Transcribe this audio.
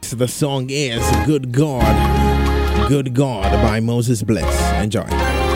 remix. The song is Good God by Moses Bliss. Enjoy.